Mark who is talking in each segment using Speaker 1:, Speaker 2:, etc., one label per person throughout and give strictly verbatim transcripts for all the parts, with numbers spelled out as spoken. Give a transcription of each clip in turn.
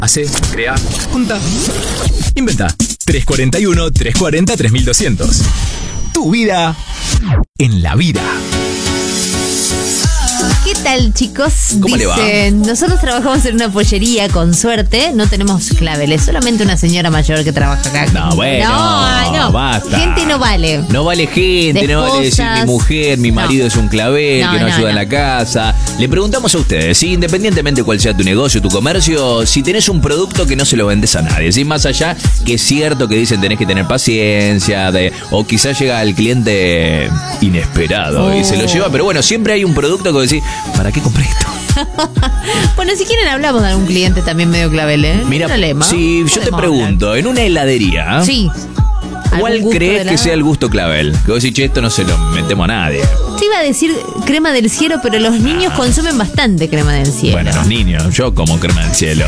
Speaker 1: Hace, crea, junta, inventa. tres cuarenta y uno, tres cuarenta, tres mil doscientos. Tu vida en la vida.
Speaker 2: ¿Qué tal, chicos?
Speaker 1: ¿Cómo
Speaker 2: Dicen,
Speaker 1: le va?
Speaker 2: nosotros trabajamos en una pollería, con suerte, no tenemos claveles, solamente una señora mayor que trabaja acá.
Speaker 3: No, bueno,
Speaker 2: no, no.
Speaker 3: basta.
Speaker 2: Gente no vale.
Speaker 3: No vale gente,
Speaker 2: De
Speaker 3: no vale decir
Speaker 2: esposas.
Speaker 3: mi mujer, mi marido
Speaker 2: No.
Speaker 3: es un clavel,
Speaker 2: No,
Speaker 3: que no,
Speaker 2: no,
Speaker 3: ayuda en
Speaker 2: no.
Speaker 3: la casa. Le preguntamos a ustedes, ¿sí? Independientemente cuál sea tu negocio, tu comercio, si tenés un producto que no se lo vendes a nadie, ¿sí? Más allá que es cierto que dicen tenés que tener paciencia, de, o quizás llega el cliente inesperado
Speaker 2: Oh.
Speaker 3: y se lo lleva, pero bueno, siempre hay un producto que decís, ¿para qué compré esto?
Speaker 2: Bueno, si quieren hablamos de algún cliente también medio clavel, ¿eh?
Speaker 3: Mira,
Speaker 2: No hay problema.
Speaker 3: si yo te
Speaker 2: Podemos
Speaker 3: pregunto, en una heladería,
Speaker 2: hablar. Sí.
Speaker 3: ¿cuál
Speaker 2: ¿Algún gusto
Speaker 3: crees
Speaker 2: de
Speaker 3: que
Speaker 2: la-
Speaker 3: sea el gusto clavel? Que vos decís, che, esto no se lo metemos a nadie.
Speaker 2: Te iba a decir crema del cielo, pero los niños consumen bastante crema del cielo.
Speaker 3: Bueno, los niños, yo como crema del cielo.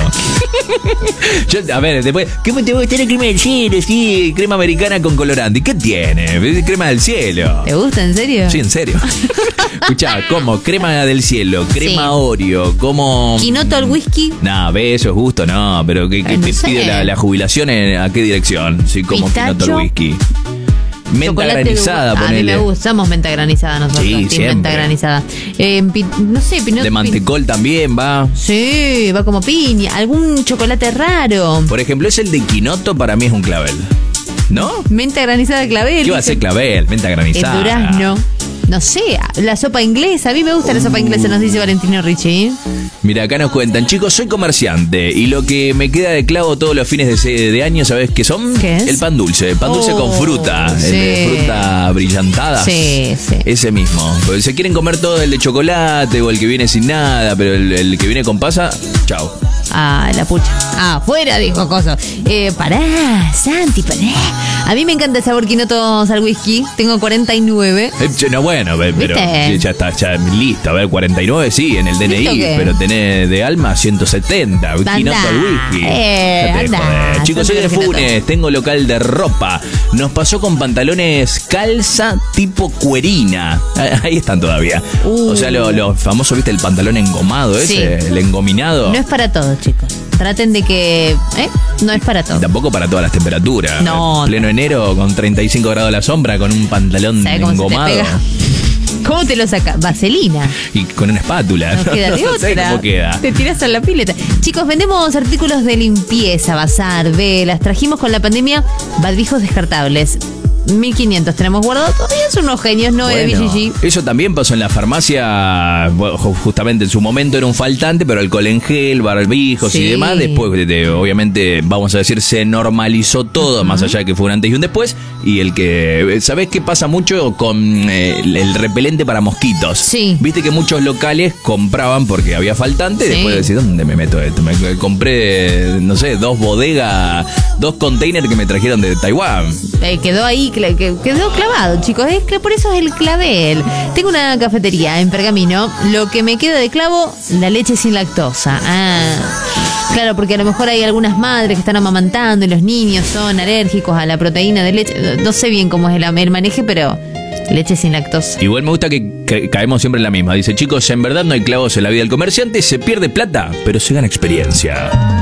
Speaker 3: Yo, a ver, después, ¿qué me te voy a tener crema del cielo? Sí, crema americana con colorante. ¿Y qué tiene? Es crema del cielo.
Speaker 2: ¿Te gusta, en serio?
Speaker 3: Sí, en serio. Escuchá, como crema del cielo, crema
Speaker 2: Sí.
Speaker 3: Oreo, como...
Speaker 2: ¿Quinoto al whisky?
Speaker 3: No, ve, eso es gusto, no, pero ¿qué, qué
Speaker 2: Ay, no
Speaker 3: te
Speaker 2: sé.
Speaker 3: pide la, la jubilación? En, ¿A qué dirección? Sí, como
Speaker 2: Pistacho.
Speaker 3: quinoto al whisky. Menta
Speaker 2: Chocolate
Speaker 3: granizada,
Speaker 2: de- A mí
Speaker 3: ponele.
Speaker 2: me gusta, usamos menta granizada nosotros.
Speaker 3: Sí, siempre.
Speaker 2: Menta granizada. Eh, pi- no sé, pino-
Speaker 3: De
Speaker 2: pin-
Speaker 3: mantecol también va.
Speaker 2: Sí, va como piña. Algún chocolate raro.
Speaker 3: Por ejemplo, es el de quinoto, para mí es un clavel. ¿No?
Speaker 2: Menta granizada de clavel.
Speaker 3: ¿Qué va a ser clavel? Menta
Speaker 2: El
Speaker 3: granizada.
Speaker 2: durazno. No sé, la sopa inglesa. A mí me gusta la sopa inglesa, nos dice Valentino Ricci.
Speaker 3: Mira, acá nos cuentan, chicos, soy comerciante y lo que me queda de clavo todos los fines de, se- de año, ¿sabes qué son?
Speaker 2: ¿Qué es?
Speaker 3: El pan dulce, el pan dulce
Speaker 2: Oh,
Speaker 3: con fruta, el de
Speaker 2: sí.
Speaker 3: fruta brillantada.
Speaker 2: Sí, sí.
Speaker 3: Ese mismo. Porque se quieren comer todo el de chocolate o el que viene sin nada, pero el, el que viene con pasa, chao.
Speaker 2: Ah, la pucha. Ah, afuera, dijo Coso. Eh, pará, Santi, pará. A mí me encanta el sabor quinoto al whisky. Tengo cuarenta y nueve.
Speaker 3: Eh, che, no, bueno, ve- pero
Speaker 2: ¿Viste?
Speaker 3: ya está, ya listo. A ver, cuarenta y nueve sí, en el D N
Speaker 2: ¿Listo
Speaker 3: I,
Speaker 2: qué?
Speaker 3: pero tenés de alma ciento setenta.
Speaker 2: Anda,
Speaker 3: Quinoto al whisky.
Speaker 2: eh,
Speaker 3: Dejate de
Speaker 2: anda,
Speaker 3: joder. Chicos, soy
Speaker 2: anda
Speaker 3: de
Speaker 2: de quinoto.
Speaker 3: Funes, tengo local de ropa. Nos pasó con pantalones calza tipo cuerina. Ah, ahí están todavía.
Speaker 2: Uh.
Speaker 3: O sea, los lo famosos, ¿viste? El pantalón engomado ese,
Speaker 2: Sí.
Speaker 3: el engominado.
Speaker 2: No es para todos, chicos. Traten de que... ¿Eh? No es para
Speaker 3: Y
Speaker 2: todos.
Speaker 3: tampoco para todas las temperaturas.
Speaker 2: No,
Speaker 3: En pleno enero con treinta y cinco grados a la sombra, con un pantalón
Speaker 2: ¿Sabe cómo se te
Speaker 3: engomado.
Speaker 2: pega? ¿Cómo te lo saca? Vaselina.
Speaker 3: Y con una espátula.
Speaker 2: No queda de
Speaker 3: No sé
Speaker 2: otra.
Speaker 3: cómo queda.
Speaker 2: Te tiras a la pileta. Chicos, vendemos artículos de limpieza, bazar, velas. Trajimos con la pandemia barbijos descartables. mil quinientos tenemos guardados. Todavía son unos genios, no de B
Speaker 3: Bueno,
Speaker 2: G G.
Speaker 3: eso también pasó en la farmacia, bueno, ju- justamente en su momento era un faltante, pero alcohol en gel, barbijos
Speaker 2: Sí.
Speaker 3: y demás, después de- de- obviamente, vamos a decir, se normalizó todo, más allá de que fue un antes y un después, y el que, ¿sabés qué pasa mucho con eh, el, el repelente para mosquitos?
Speaker 2: Sí.
Speaker 3: Viste que muchos locales compraban porque había faltante, y
Speaker 2: Sí.
Speaker 3: después decís, ¿dónde me meto esto? Me me compré, no sé, dos bodegas, dos containers que me trajeron de Taiwán.
Speaker 2: Eh, quedó ahí, cla- que- quedó clavado, chicos. Es que por eso es el clavel. Tengo una cafetería en Pergamino. Lo que me queda de clavo, la leche sin lactosa. Ah. Claro, porque a lo mejor hay algunas madres que están amamantando y los niños son alérgicos a la proteína de leche. No sé bien cómo es el, el maneje, pero leche sin lactosa.
Speaker 3: Igual me gusta que, ca- caemos siempre en la misma. Dice, chicos, en verdad no hay clavos en la vida del comerciante, se pierde plata, pero se gana experiencia.